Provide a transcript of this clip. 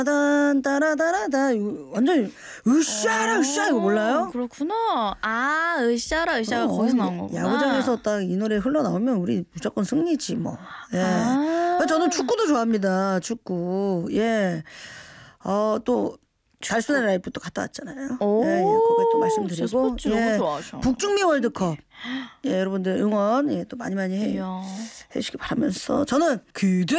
따라따라따 완전 으쌰라 으쌰 이거 몰라요? 그렇구나. 아, 으쌰라 으쌰가 거기서 나온 거구나. 야구장에서 딱 이 노래 흘러나오면 우리 무조건 승리지 뭐. 예. 아. 저는 축구도 좋아합니다. 축구. 예. 또 달순의 라이프 또 갔다 왔잖아요. 오, 예, 거기에 또 말씀드리고. 스포츠 너무 좋아하셔. 북중미 월드컵. 예, 여러분들 응원 또 많이 이야. 해주시기 바라면서 저는 그대